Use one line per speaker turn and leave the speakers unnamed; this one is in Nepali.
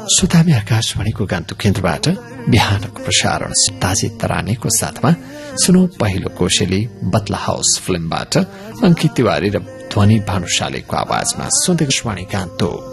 सुतामी आकाशवाणीको गान्तोक केन्द्रबाट बिहानको प्रसारण ताजे तरानेको साथमा सुनौ पहिलो कोसेली बत्ला हाउस फिल्मबाट अंकित तिवारी र ध्वनि भानुशालीको आवाजमा सुन्दै आकाशवाणी गान्तोक